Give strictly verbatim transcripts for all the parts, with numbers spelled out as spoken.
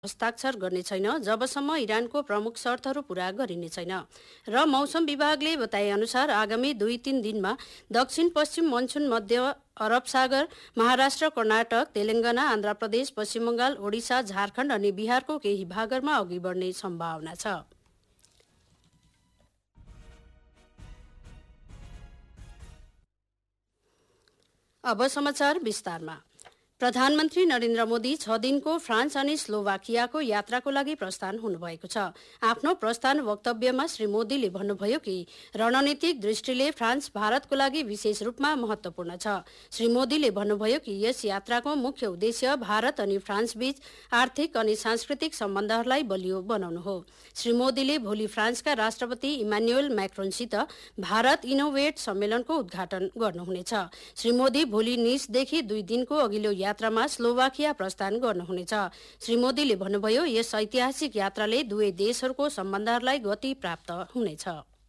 हस्ताक्षर गर्ने छैन जबसम्म इरानको प्रमुख शर्तहरू पूरा गरिने छैन। र मौसम विभागले बताए अनुसार आगामी दुई तीन दिनमा दक्षिण पश्चिम मनसुन मध्य अरब सागर, महाराष्ट्र, कर्नाटक, तेलंगाना, आन्ध्र प्रदेश, पश्चिम बंगाल, ओडिसा, झारखण्ड अनि बिहारको केही भागहरूमा अघि बढ्ने सम्भावना छ। अब समाचार विस्तारमा। प्रधानमन्त्री नरेन्द्र मोदी छ दिनको फ्रान्स अनि स्लोभाकियाको यात्राको लागि प्रस्थान हुनुभएको छ। आफ्नो प्रस्थान वक्तव्यमा श्री मोदीले भन्नुभयो कि रणनीतिक दृष्टिले फ्रान्स भारतको लागि विशेष रूपमा महत्त्वपूर्ण छ। श्री मोदीले भन्नुभयो कि यस यात्राको मुख्य उद्देश्य भारत अनि फ्रान्स बीच आर्थिक अनि सांस्कृतिक सम्बन्धहरूलाई बलियो बनाउनु हो। श्री मोदीले भोलि फ्रान्सका राष्ट्रपति इमानुएल मैक्रोनसित भारत इनोभेट सम्मेलनको उद्घाटन गर्नुहुनेछ। श्री मोदी भोलि निसदेखि दुई दिनको अघिल्लो यात्रामा स्लोभाकिया प्रस्थान गर्नुहुनेछ। श्री मोदीले भन्नुभयो यस ऐतिहासिक यात्राले दुवै देशहरूको सम्बन्धहरूलाई गति प्राप्त हुनेछ।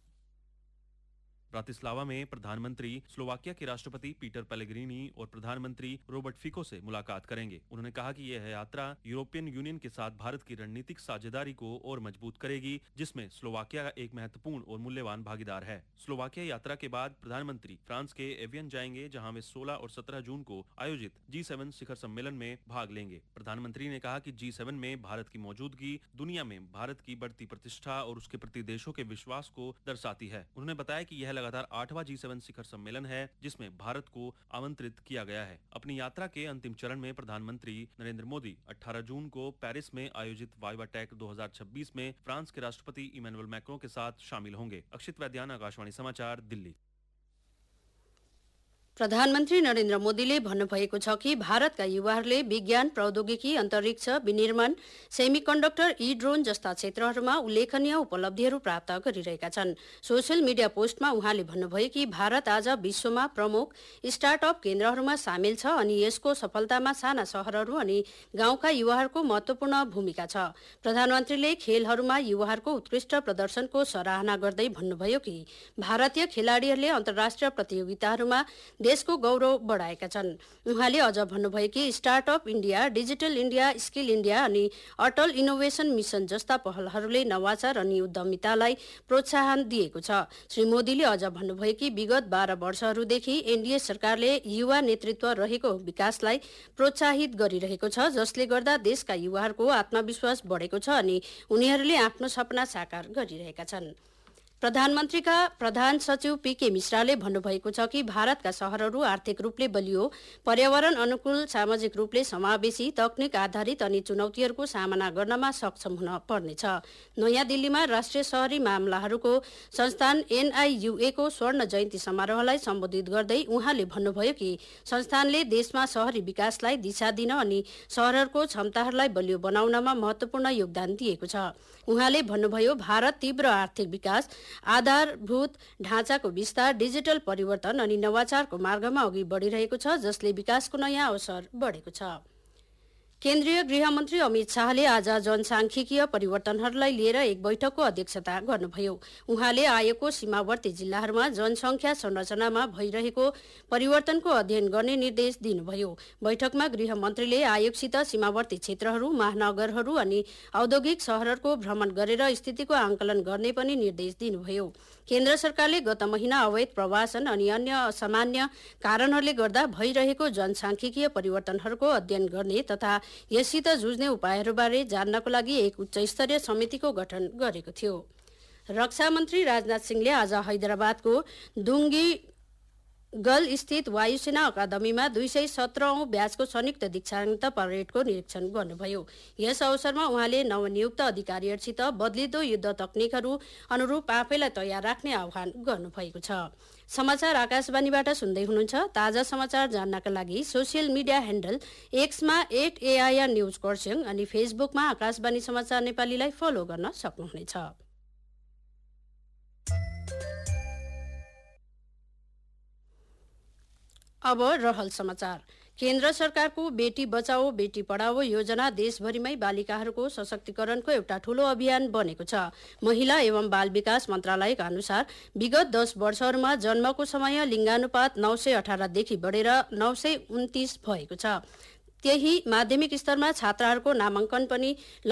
ब्रातिस्लावा में प्रधानमंत्री स्लोवाकिया के राष्ट्रपति पीटर पेलेग्रिनी और प्रधानमंत्री रॉबर्ट फिको से मुलाकात करेंगे। उन्होंने कहा कि यह यात्रा यूरोपियन यूनियन के साथ भारत की रणनीतिक साझेदारी को और मजबूत करेगी, जिसमें स्लोवाकिया एक महत्वपूर्ण और मूल्यवान भागीदार है। स्लोवाकिया यात्रा के बाद प्रधानमंत्री फ्रांस के एवियन जाएंगे, जहां वे सोलह और सत्रह जून को आयोजित जी सेवन शिखर सम्मेलन में भाग लेंगे। प्रधानमंत्री ने कहा कि जी सेवन में भारत की मौजूदगी दुनिया में भारत की बढ़ती प्रतिष्ठा और उसके प्रति देशों के विश्वास को दर्शाती है। उन्होंने बताया कि यह लगातार आठवां जी सेवन शिखर सम्मेलन है, जिसमें भारत को आमंत्रित किया गया है। अपनी यात्रा के अंतिम चरण में प्रधानमंत्री नरेंद्र मोदी अठारह जून को पेरिस में आयोजित वाइवा टेक दो हज़ार छब्बीस में फ्रांस के राष्ट्रपति इमानुएल मैक्रों के साथ शामिल होंगे। अक्षित वैद्यान, आकाशवाणी समाचार, दिल्ली। प्रधानमन्त्री नरेन्द्र मोदीले भन्नुभएको छ कि भारतका युवाहरूले विज्ञान, प्रौद्योगिकी, अन्तरिक्ष, विनिर्माण, सेमिकन्डक्टर, ई ड्रोन जस्ता क्षेत्रहरूमा उल्लेखनीय उपलब्धिहरू प्राप्त गरिरहेका छन्। सोसियल मिडिया पोस्टमा उहाँले भन्नुभयो कि भारत आज विश्वमा प्रमुख स्टार्टअप केन्द्रहरूमा सामेल छ अनि यसको सफलतामा साना शहरहरू अनि गाउँका युवाहरूको महत्त्वपूर्ण भूमिका छ। प्रधानमन्त्रीले खेलहरूमा युवाहरूको उत्कृष्ट प्रदर्शनको सराहना गर्दै भन्नुभयो कि भारतीय खेलाडीहरूले अन्तर्राष्ट्रिय प्रतियोगिताहरूमा देशको गौरव बढाएका छन्। उहाँले अझ भन्नुभयो कि startup India, digital India, skill India अनि अटल इनोभेसन मिशन जस्ता पहलहरूले नवाचार अनि उद्यमितालाई प्रोत्साहन दिएको छ। श्री मोदीले अझ भन्नुभयो कि विगत बाह्र वर्षहरूदेखि एनडीए सरकारले युवा नेतृत्व रहेको विकासलाई प्रोत्साहित गरिरहेको छ, जसले गर्दा देशका युवाहरूको आत्मविश्वास बढेको छ अनि उनीहरूले आफ्नो सपना साकार गरिरहेका छन्। प्रधानमन्त्रीका प्रधान सचिव पीके मिश्राले भन्नुभएको छ कि भारतका शहरहरू आर्थिक रूपले बलियो, पर्यावरण अनुकूल, सामाजिक रूपले समावेशी, तकनिक आधारित अनि चुनौतीहरूको सामना गर्नमा सक्षम हुन पर्नेछ। नयाँ दिल्लीमा राष्ट्रिय शहरी मामलाहरूको संस्थान एनआईयूए को स्वर्ण जयन्ती समारोहलाई सम्बोधित गर्दै उहाँले भन्नुभयो कि संस्थानले देशमा शहरी विकासलाई दिशा दिन अनि शहरहरूको क्षमताहरूलाई बलियो बनाउनमा महत्त्वपूर्ण योगदान दिएको छ। उहाँले भन्नुभयो भारत तीव्र आर्थिक विकास, आधारभूत ढाँचाको विस्तार, डिजिटल परिवर्तन अनि नवाचारको मार्गमा अघि बढिरहेको छ, जसले विकासको नयाँ अवसर बढेको छ। केन्द्रीय गृहमन्त्री अमित शाहले आज जनसांख्यिकीय परिवर्तनहरूलाई लिएर एक बैठकको अध्यक्षता गर्नुभयो। उहाँले आयोगको सीमावर्ती जिल्लाहरूमा जनसंख्या संरचनामा भइरहेको परिवर्तनको अध्ययन गर्ने निर्देश दिनुभयो। बैठकमा गृहमन्त्रीले आयोगसित सीमावर्ती क्षेत्रहरू, महानगरहरू अनि औद्योगिक शहरहरूको भ्रमण गरेर स्थितिको आंकलन गर्ने पनि निर्देश दिनुभयो। केन्द्र सरकारले गत महिना अवैध प्रवासन अनि अन्य असामान्य कारणहरूले गर्दा भइरहेको जनसांख्यिकीय परिवर्तनहरूको अध्ययन गर्ने तथा यससित जुझ्ने उपायहरूबारे जान्नको लागि एक उच्च स्तरीय समितिको गठन गरेको थियो। रक्षा मन्त्री राजनाथ सिंहले आज हैदराबादको दुङ्गी गल स्थित वायुसेना अकादमीमा दुई सय सत्रहौं ब्याचको संयुक्त दीक्षान्त परेडको निरीक्षण गर्नुभयो। यस अवसरमा उहाँले नवनियुक्त अधिकारीहरूसित बदलिदो युद्ध तकनिकहरू अनुरूप आफैलाई तयार राख्ने आह्वान गर्नुभएको छ। समाचार आकाशवाणीबाट सुन्दै हुनुहुन्छ। ताजा समाचार जान्नका लागि social media handle एक्समा at AIR news Kurseong अनि फेसबुकमा आकाशवाणी समाचार नेपालीलाई फलो गर्न सक्नुहुनेछ। अब रहल समाचार। केन्द्र सरकारको बेटी बचाओ बेटी पढाओ योजना देशभरिमै बालिकाहरूको सशक्तिकरणको एउटा ठूलो अभियान बनेको छ। महिला एवं बाल विकास मन्त्रालयका अनुसार विगत दस वर्षहरूमा जन्मको समय लिङ्गानुपात नौ सय अठारदेखि बढेर नौ सय उन्तिस भएको छ। त्यही माध्यमिक स्तरमा छात्राहरूको नामाङ्कन पनि